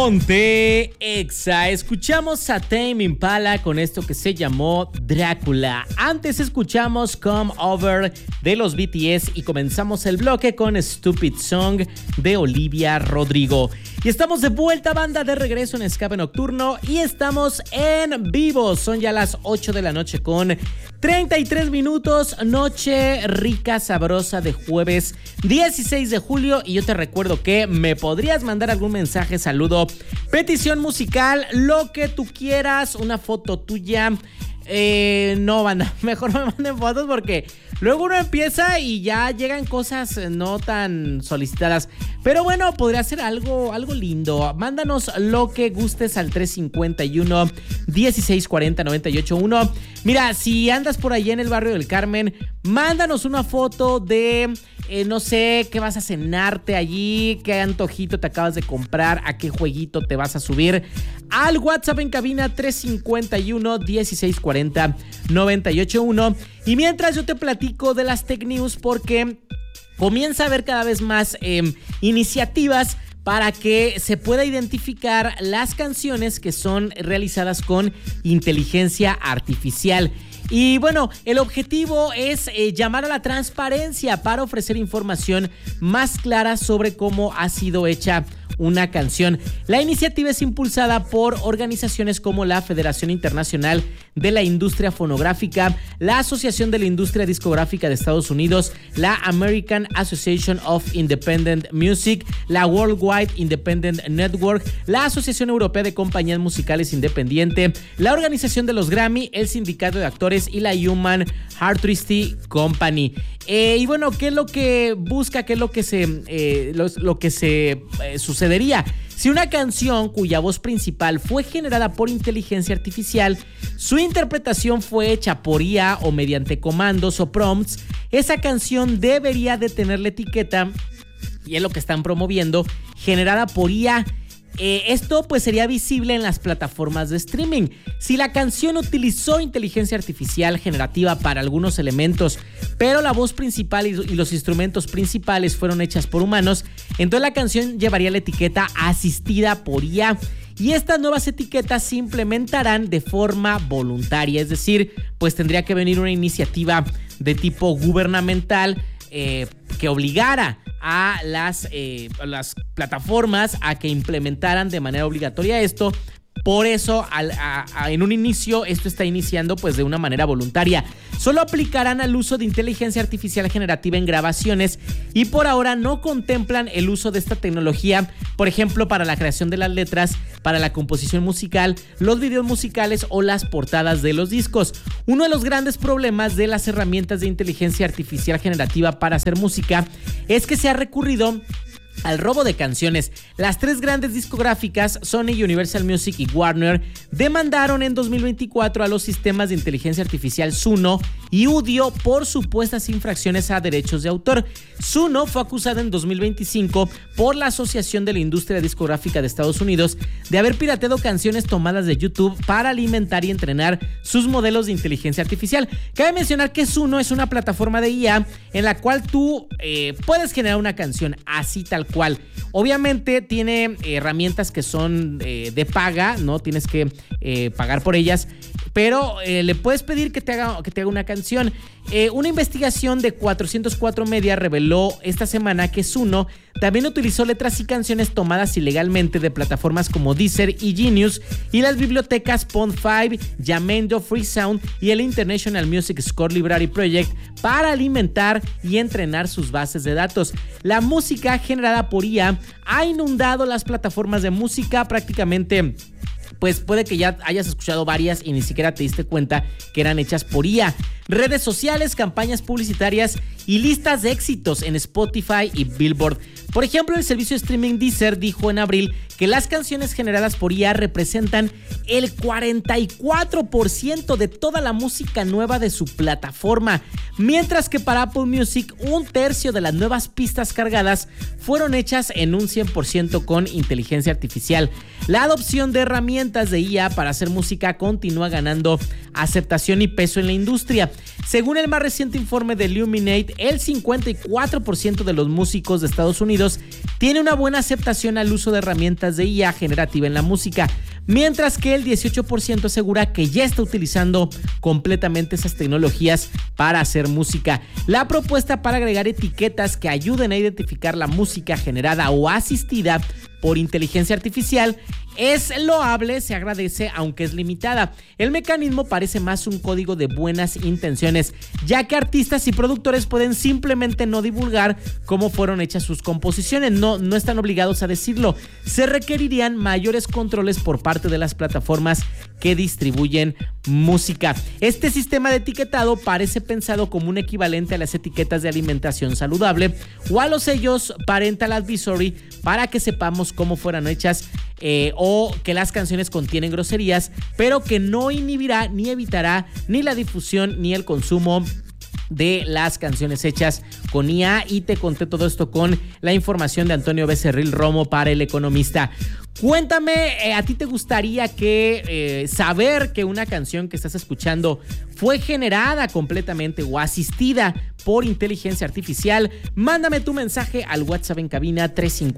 Ponte Exa. Escuchamos a Tame Impala con esto que se llamó Drácula. Antes escuchamos Come Over de los BTS y comenzamos el bloque con Stupid Song de Olivia Rodrigo. Y estamos de vuelta, banda, de regreso en Escape Nocturno y estamos en vivo. Son ya las 8 de la noche con 33 minutos. Noche rica, sabrosa de jueves 16 de julio. Y yo te recuerdo que me podrías mandar algún mensaje, saludo, petición musical, lo que tú quieras, una foto tuya. No, banda, mejor me manden fotos porque luego uno empieza y ya llegan cosas no tan solicitadas. Pero bueno, podría ser algo lindo. Mándanos lo que gustes al 351-1640-981. Mira, si andas por allá en el barrio del Carmen, mándanos una foto de... no sé, qué vas a cenarte allí, qué antojito te acabas de comprar, a qué jueguito te vas a subir. Al WhatsApp en cabina 351-1640-981. Y mientras yo te platico de las Tech News porque comienza a haber cada vez más iniciativas para que se pueda identificar las canciones que son realizadas con inteligencia artificial. Y bueno, el objetivo es llamar a la transparencia para ofrecer información más clara sobre cómo ha sido hecha una canción. La iniciativa es impulsada por organizaciones como la Federación Internacional de la Industria Fonográfica, la Asociación de la Industria Discográfica de Estados Unidos, la American Association of Independent Music, la Worldwide Independent Network, la Asociación Europea de Compañías Musicales Independiente, la Organización de los Grammy, el Sindicato de Actores y la Human Artistry Company. Y bueno, ¿qué es lo que busca? ¿Qué es lo que se sucedería? Si una canción cuya voz principal fue generada por inteligencia artificial, su interpretación fue hecha por IA o mediante comandos o prompts, esa canción debería de tener la etiqueta, y es lo que están promoviendo, generada por IA. Esto pues sería visible en las plataformas de streaming. Si la canción utilizó inteligencia artificial generativa para algunos elementos, pero la voz principal y los instrumentos principales fueron hechas por humanos, entonces la canción llevaría la etiqueta asistida por IA. Y estas nuevas etiquetas se implementarán de forma voluntaria, es decir, pues tendría que venir una iniciativa de tipo gubernamental que obligara a las plataformas a que implementaran de manera obligatoria esto. Por eso, en un inicio, esto está iniciando pues de una manera voluntaria. Solo aplicarán al uso de inteligencia artificial generativa en grabaciones y por ahora no contemplan el uso de esta tecnología, por ejemplo, para la creación de las letras, para la composición musical, los videos musicales o las portadas de los discos. Uno de los grandes problemas de las herramientas de inteligencia artificial generativa para hacer música es que se ha recurrido al robo de canciones. Las tres grandes discográficas, Sony, Universal Music y Warner, demandaron en 2024 a los sistemas de inteligencia artificial Suno y Udio por supuestas infracciones a derechos de autor. Suno fue acusada en 2025 por la Asociación de la Industria Discográfica de Estados Unidos de haber pirateado canciones tomadas de YouTube para alimentar y entrenar sus modelos de inteligencia artificial. Cabe mencionar que Suno es una plataforma de IA en la cual tú puedes generar una canción así tal cual. Obviamente tiene herramientas que son de paga, ¿no? Tienes que pagar por ellas, pero le puedes pedir que te haga una canción. Una investigación de 404 Media reveló esta semana que Suno también utilizó letras y canciones tomadas ilegalmente de plataformas como Deezer y Genius y las bibliotecas Pond5, Jamendo, Freesound y el International Music Score Library Project para alimentar y entrenar sus bases de datos. La música generada por IA ha inundado las plataformas de música prácticamente. Pues puede que ya hayas escuchado varias y ni siquiera te diste cuenta que eran hechas por IA. Redes sociales, campañas publicitarias y listas de éxitos en Spotify y Billboard. Por ejemplo, el servicio de streaming Deezer dijo en abril que las canciones generadas por IA representan el 44% de toda la música nueva de su plataforma, mientras que para Apple Music 1/3 de las nuevas pistas cargadas fueron hechas en un 100% con inteligencia artificial. La adopción de herramientas herramientas de IA para hacer música continúa ganando aceptación y peso en la industria. Según el más reciente informe de Illuminate, el 54% de los músicos de Estados Unidos tiene una buena aceptación al uso de herramientas de IA generativa en la música, mientras que el 18% asegura que ya está utilizando completamente esas tecnologías para hacer música. La propuesta para agregar etiquetas que ayuden a identificar la música generada o asistida por inteligencia artificial es loable, se agradece, aunque es limitada. El mecanismo parece más un código de buenas intenciones, ya que artistas y productores pueden simplemente no divulgar cómo fueron hechas sus composiciones, no están obligados a decirlo. Se requerirían mayores controles por parte de las plataformas que distribuyen música. Este sistema de etiquetado parece pensado como un equivalente a las etiquetas de alimentación saludable o a los sellos Parental Advisory para que sepamos cómo fueron hechas o que las canciones contienen groserías, pero que no inhibirá ni evitará ni la difusión ni el consumo de las canciones hechas con IA. Y te conté todo esto con la información de Antonio Becerril Romo para El Economista. Cuéntame, ¿a ti te gustaría saber que una canción que estás escuchando fue generada completamente o asistida por inteligencia artificial? Mándame tu mensaje al WhatsApp en cabina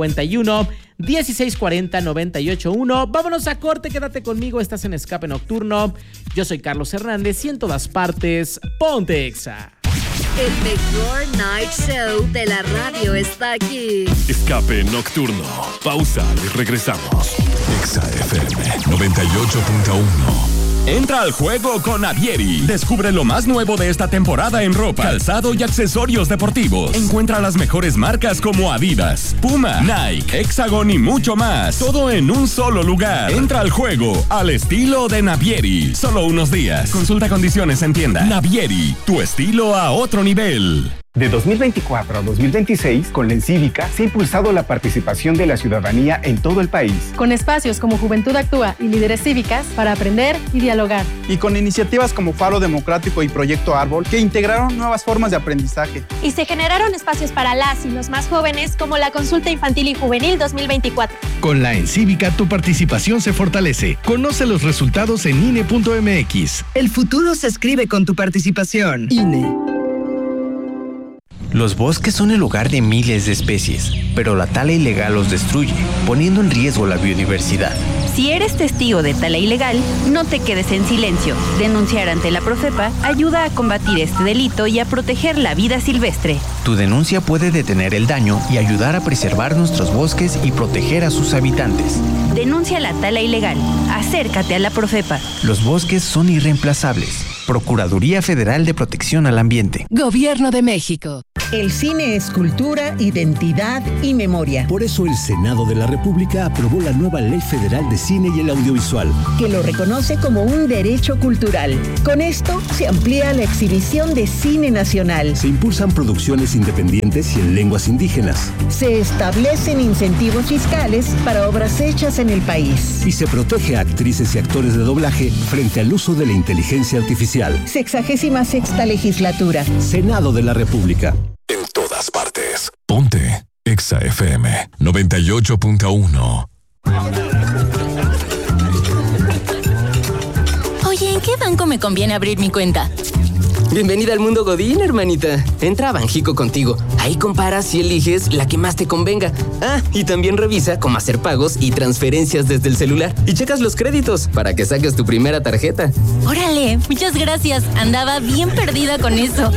351-1640-981. Vámonos a corte, quédate conmigo, estás en Escape Nocturno. Yo soy Carlos Hernández y en todas partes, ponte Exa. El mejor night show de la radio está aquí. Escape Nocturno. Pausa y regresamos. Exa FM 98.1. Entra al juego con Navieri. Descubre lo más nuevo de esta temporada en ropa, calzado y accesorios deportivos. Encuentra las mejores marcas como Adidas, Puma, Nike, Hexagon y mucho más. Todo en un solo lugar. Entra al juego al estilo de Navieri. Solo unos días. Consulta condiciones en tienda. Navieri, tu estilo a otro nivel. De 2024 a 2026, con la Encívica se ha impulsado la participación de la ciudadanía en todo el país. Con espacios como Juventud Actúa y Líderes Cívicas para aprender y dialogar. Y con iniciativas como Faro Democrático y Proyecto Árbol que integraron nuevas formas de aprendizaje. Y se generaron espacios para las y los más jóvenes como la Consulta Infantil y Juvenil 2024. Con la Encívica tu participación se fortalece. Conoce los resultados en INE.mx. El futuro se escribe con tu participación. INE. Los bosques son el hogar de miles de especies, pero la tala ilegal los destruye, poniendo en riesgo la biodiversidad. Si eres testigo de tala ilegal, no te quedes en silencio. Denunciar ante la Profepa ayuda a combatir este delito y a proteger la vida silvestre. Tu denuncia puede detener el daño y ayudar a preservar nuestros bosques y proteger a sus habitantes. Denuncia la tala ilegal. Acércate a la Profepa. Los bosques son irreemplazables. Procuraduría Federal de Protección al Ambiente. Gobierno de México. El cine es cultura, identidad y memoria. Por eso el Senado de la República aprobó la nueva Ley Federal de Cine y el Audiovisual, que lo reconoce como un derecho cultural. Con esto se amplía la exhibición de cine nacional. Se impulsan producciones independientes y en lenguas indígenas. Se establecen incentivos fiscales para obras hechas en el país. Y se protege a actrices y actores de doblaje frente al uso de la inteligencia artificial. 66ª legislatura. Senado de la República. En todas partes. Ponte Exa FM 98.1. Oye, ¿en qué banco me conviene abrir mi cuenta? Bienvenida al mundo Godín, hermanita. Entra a Banjico Contigo. Ahí comparas y eliges la que más te convenga. Ah, y también revisa cómo hacer pagos y transferencias desde el celular. Y checas los créditos para que saques tu primera tarjeta. Órale, muchas gracias. Andaba bien perdida con eso.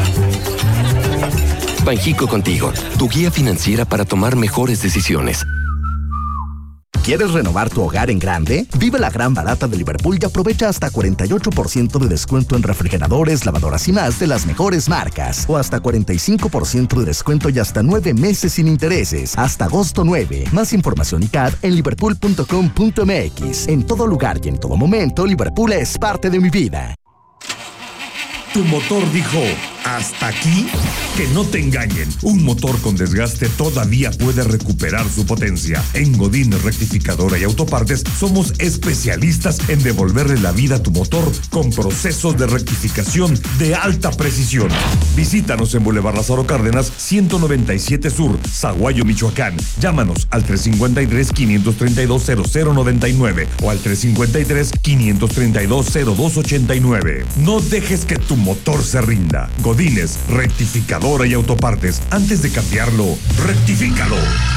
Banjico Contigo, tu guía financiera para tomar mejores decisiones. ¿Quieres renovar tu hogar en grande? Vive la gran barata de Liverpool y aprovecha hasta 48% de descuento en refrigeradores, lavadoras y más de las mejores marcas. O hasta 45% de descuento y hasta 9 meses sin intereses. Hasta agosto 9. Más información y CAD en liverpool.com.mx. En todo lugar y en todo momento, Liverpool es parte de mi vida. Tu motor dijo: ¿Hasta aquí? Que no te engañen. Un motor con desgaste todavía puede recuperar su potencia. En Godínez Rectificadora y Autopartes somos especialistas en devolverle la vida a tu motor con procesos de rectificación de alta precisión. Visítanos en Boulevard Lázaro Cárdenas, 197 Sur, Zaguayo, Michoacán. Llámanos al 353-532-0099 o al 353-532-0289. No dejes que tu motor se rinda. Godínez Rectificadora y Autopartes. Antes de cambiarlo, rectifícalo.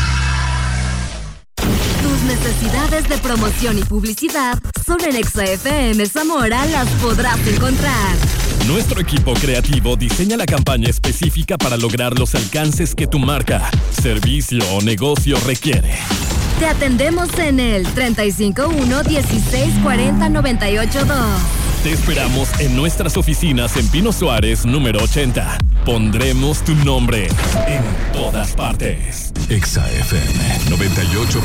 Tus necesidades de promoción y publicidad solo en Exa FM Zamora las podrás encontrar. Nuestro equipo creativo diseña la campaña específica para lograr los alcances que tu marca, servicio o negocio requiere. Te atendemos en el 351-1640-982. Te esperamos en nuestras oficinas en Pino Suárez, número 80. Pondremos tu nombre en todas partes. Exa FM 98.1.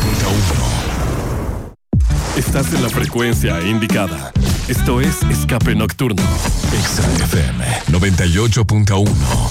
Estás en la frecuencia indicada. Esto es Escape Nocturno. Exa FM 98.1.